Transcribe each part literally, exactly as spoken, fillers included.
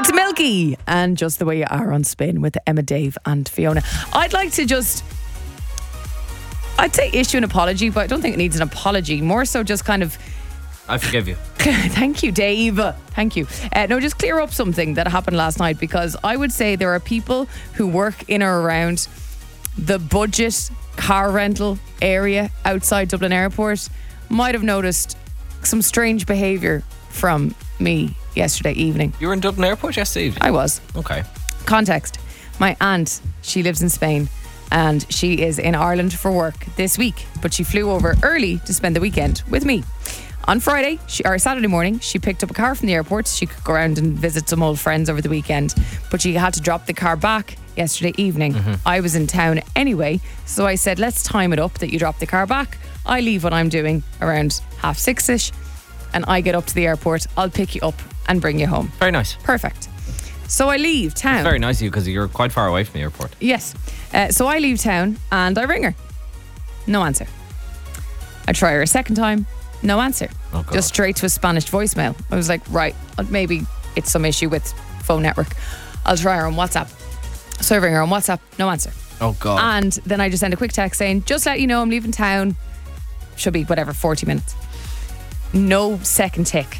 It's Milky and Just the Way You Are on Spin with Emma, Dave and Fiona. I'd like to just, I'd say issue an apology, but I don't think it needs an apology. More so just kind of... I forgive you. Thank you, Dave. Thank you. Uh, no, just clear up something that happened last night, because I would say there are people who work in or around the budget car rental area outside Dublin Airport might have noticed some strange behaviour from me yesterday evening. You were in Dublin Airport yesterday evening? I was. Okay. Context. My aunt, she lives in Spain and she is in Ireland for work this week, but she flew over early to spend the weekend with me. On Friday, she, or Saturday morning, she picked up a car from the airport so she could go around and visit some old friends over the weekend, but she had to drop the car back yesterday evening. Mm-hmm. I was in town anyway, so I said, let's time it up that you drop the car back. I leave what I'm doing around half six-ish and I get up to the airport. I'll pick you up and bring you home. Very nice. Perfect. So I leave town. It's very nice of you because you're quite far away from the airport. Yes. Uh, so I leave town and I ring her. No answer. I try her a second time. No answer. Oh, God. Just straight to a Spanish voicemail. I was like, right, maybe it's some issue with phone network. I'll try her on WhatsApp. So I ring her on WhatsApp. No answer. Oh, God. And then I just send a quick text saying, just let you know I'm leaving town. Should be whatever, forty minutes. No second tick.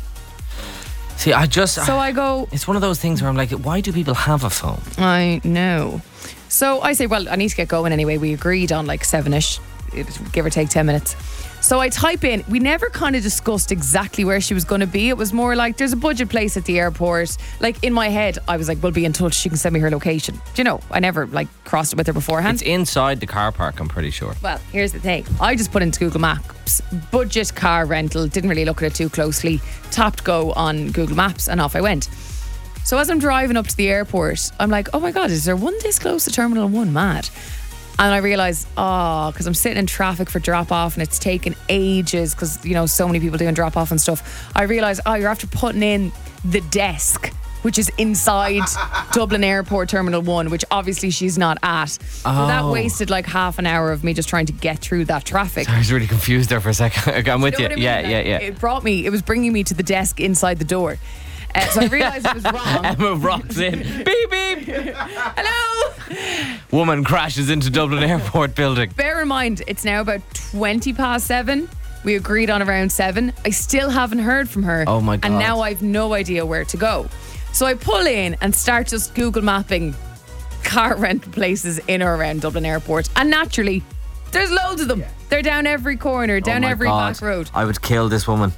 See, I just... So I go... It's one of those things where I'm like, why do people have a phone? I know. So I say, well, I need to get going anyway. We agreed on like seven-ish, give or take ten minutes. So I type in, we never kind of discussed exactly where she was going to be. It was more like, there's a budget place at the airport. Like in my head, I was like, we'll be in touch. She can send me her location. Do you know, I never like crossed it with her beforehand. It's inside the car park, I'm pretty sure. Well, here's the thing. I just put into Google Maps, budget car rental, didn't really look at it too closely, tapped go on Google Maps and off I went. So as I'm driving up to the airport, I'm like, oh my God, is there one this close to Terminal one? Mad. And I realised, oh, because I'm sitting in traffic for drop-off and it's taken ages because, you know, so many people doing drop-off and stuff. I realised, oh, you're after putting in the desk, which is inside Dublin Airport Terminal one, which obviously she's not at. So oh. that wasted like half an hour of me just trying to get through that traffic. I was really confused there for a second. I'm with you. you. Know what I mean? Yeah, like, yeah, yeah. It brought me, it was bringing me to the desk inside the door. Uh, so I realised it was wrong. Emma rocks in. Beep, beep. Hello. Woman crashes into Dublin Airport building. Bear in mind, it's now about twenty past seven. We agreed on around seven. I still haven't heard from her. Oh my God. And now I've no idea where to go. So I pull in and start just Google mapping car rental places in or around Dublin Airport. And naturally, there's loads of them. Yeah. They're down every corner, down oh every God. back road. I would kill this woman.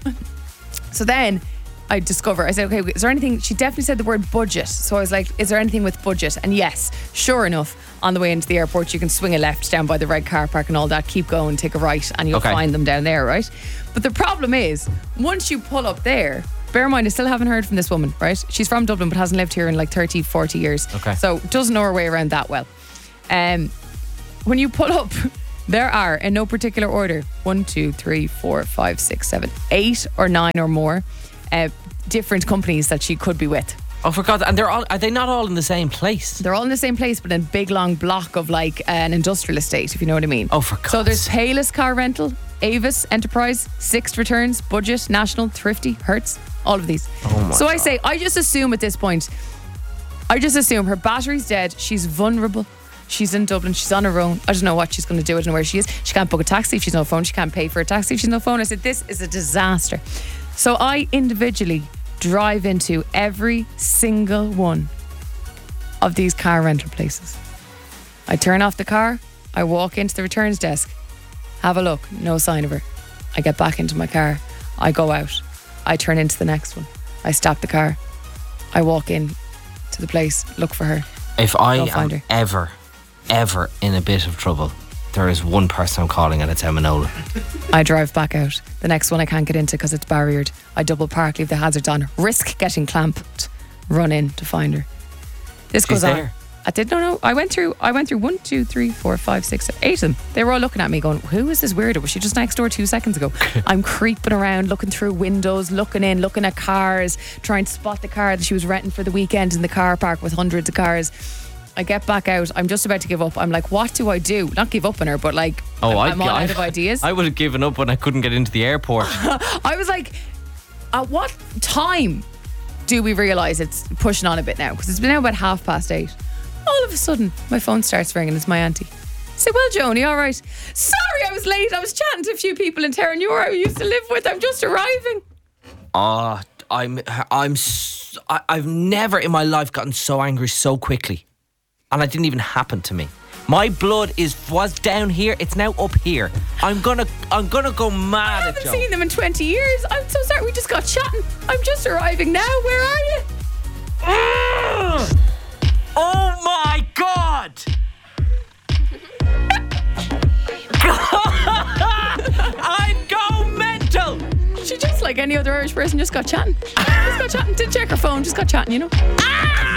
So then I discover, I said, okay, is there anything? She definitely said the word budget. So I was like, is there anything with budget? And yes, sure enough, on the way into the airport, you can swing a left down by the red car park and all that. Keep going, take a right, and you'll okay. find them down there, right? But the problem is, once you pull up there, bear in mind, I still haven't heard from this woman, right? She's from Dublin, but hasn't lived here in like thirty, forty years. Okay. So doesn't know her way around that well. Um, when you pull up, there are, in no particular order, one, two, three, four, five, six, seven, eight or nine or more uh, different companies that she could be with. Oh, for God. And they're all, are they not all in the same place? They're all in the same place, but in a big long block of like an industrial estate, if you know what I mean. Oh, for God's So there's sake. Payless Car Rental, Avis, Enterprise, Sixt Returns, Budget, National, Thrifty, Hertz, all of these. Oh my so I God. say, I just assume at this point, I just assume her battery's dead, she's vulnerable, she's in Dublin, she's on her own. I don't know what she's going to do, I don't know where she is. She can't book a taxi if she's no phone, she can't pay for a taxi if she's no phone. I said, this is a disaster. So I individually drive into every single one of these car rental places. I turn off the car, I walk into the returns desk, have a look, no sign of her. I get back into my car, I go out, I turn into the next one, I stop the car, I walk in to the place, look for her. If I Don't am find her. ever, ever in a bit of trouble, there is one person I'm calling and it's Emma Nolan. I drive back out. The next one I can't get into because it's barriered. I double park, leave the hazards on, risk getting clamped, run in to find her. This She's goes on. there. I did no no. I went through. I went through one, two, three, four, five, six, seven, eight of them. They were all looking at me, going, "Who is this weirdo? Was she just next door two seconds ago?" I'm creeping around, looking through windows, looking in, looking at cars, trying to spot the car that she was renting for the weekend in the car park with hundreds of cars. I get back out. I'm just about to give up. I'm like, what do I do? Not give up on her, but like, Oh, I'm, I'm all I, out of ideas. I would have given up when I couldn't get into the airport. I was like, at what time do we realise it's pushing on a bit now? Because it's been now about half past eight. All of a sudden, my phone starts ringing. It's my auntie. I say, well, Joni, all right. Sorry, I was late. I was chatting to a few people in Terranure I used to live with. I'm just arriving. Oh, I'm, I'm, s- I, I've never in my life gotten so angry so quickly, and it didn't even happen to me. My blood is was down here. It's now up here. I'm gonna, I'm gonna go mad. I at haven't Joe. seen them in twenty years. I'm so sorry. We just got chatting. I'm just arriving now. Where are you? Ugh! Oh my God! I'd go mental. She just like any other Irish person just got chatting. Just got chatting. Didn't check her phone. Just got chatting, you know.